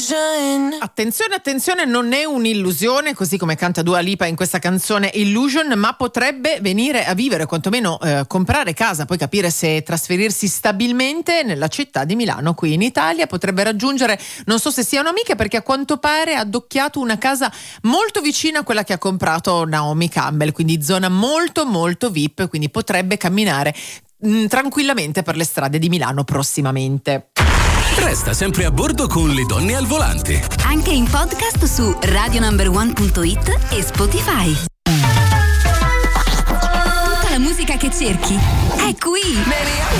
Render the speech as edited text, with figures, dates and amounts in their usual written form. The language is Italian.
Attenzione, non è un'illusione, così come canta Dua Lipa in questa canzone Illusion, ma potrebbe venire a vivere, quantomeno comprare casa, poi capire se trasferirsi stabilmente nella città di Milano, qui in Italia. Potrebbe raggiungere, non so se siano amiche, perché a quanto pare ha addocchiato una casa molto vicina a quella che ha comprato Naomi Campbell, quindi zona molto molto VIP, quindi potrebbe camminare tranquillamente per le strade di Milano prossimamente. Resta sempre a bordo con Le donne al volante. Anche in podcast su radionumber1.it e Spotify. Tutta la musica che cerchi è qui.